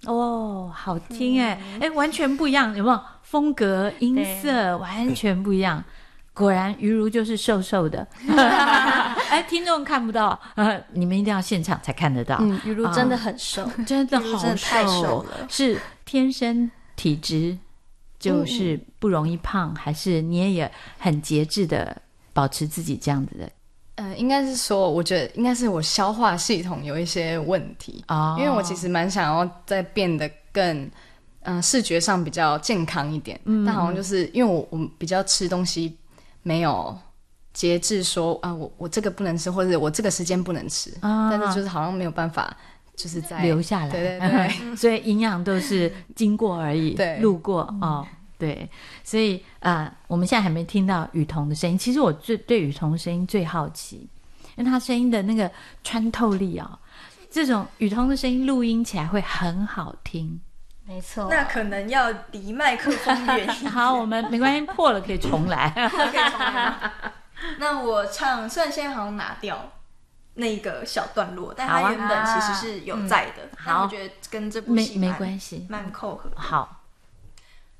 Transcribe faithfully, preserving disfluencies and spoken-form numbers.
哦，好听哎，哎、嗯，完全不一样，有没有？风格、音色完全不一样。果然于如就是瘦瘦的，哎，听众看不到，呃，你们一定要现场才看得到。 嗯，于如真的很瘦， 啊、真的好瘦， 太瘦了。 是天生体质就是不容易胖，嗯、还是你也也很节制的保持自己这样子的？ 呃，应该是说，我觉得应该是我消化系统有一些问题哦，因为我其实蛮想要再变得更，嗯、呃，视觉上比较健康一点，嗯，但好像就是因为我我比较吃东西没有节制说，说啊，我我这个不能吃，或者我这个时间不能吃，啊、但是就是好像没有办法，就是在留下来， 对对对， 所以营养都是经过而已， 对， 路过哦。对，所以啊、呃，我们现在还没听到雨桐的声音。其实我最对雨桐的声音最好奇，因为他声音的那个穿透力啊、哦，这种雨桐的声音录音起来会很好听。 没错， 那可能要离麦克风远一点。 好，我们没关系，破了可以重来。 可以重来吗？那我唱，虽然现在好像拿掉那个小段落，但它原本其实是有在的。 好、啊， 我觉得跟这部戏没没关系， 蛮扣合的。 好。